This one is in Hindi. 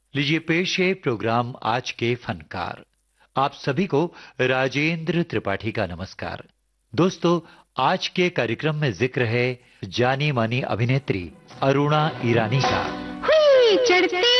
लीजिए पेश है प्रोग्राम आज के फनकार। आप सभी को राजेंद्र त्रिपाठी का नमस्कार। दोस्तों, आज के कार्यक्रम में जिक्र है जानी मानी अभिनेत्री अरुणा ईरानी का। चढ़ते